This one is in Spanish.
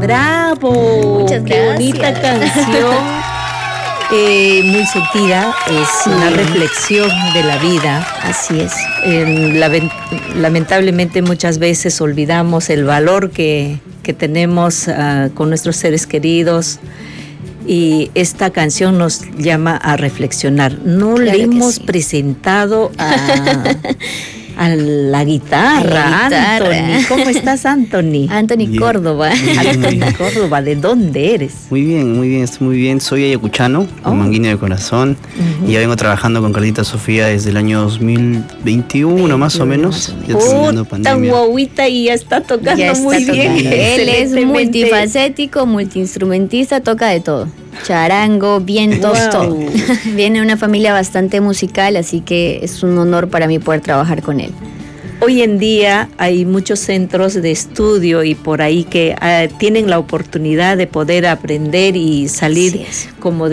¡Bravo! Muchas ¡Qué bonita canción! Muy sentida, es una reflexión de la vida. Así es. Lamentablemente muchas veces olvidamos el valor que tenemos con nuestros seres queridos, y esta canción nos llama a reflexionar. No Claro le hemos sí. presentado a la guitarra, Anthony. ¿Cómo estás, Anthony? Anthony Bien. Córdoba. Anthony Córdoba, ¿de dónde eres? Muy bien, estoy muy bien. Soy ayacuchano, con manguina de corazón. Y ya vengo trabajando con Carlita Sofía desde el año 2021, más o menos. Ya terminando Tan pandemia. guauita y ya está tocando Ya está muy bien. tocando. Él es Excelentemente. multifacético, multiinstrumentista, toca de todo. Charango, vientos, Wow. todo. Viene de una familia bastante musical, así que es un honor para mí poder trabajar con él. Hoy en día hay muchos centros de estudio y por ahí que tienen la oportunidad de poder aprender y salir Así es. como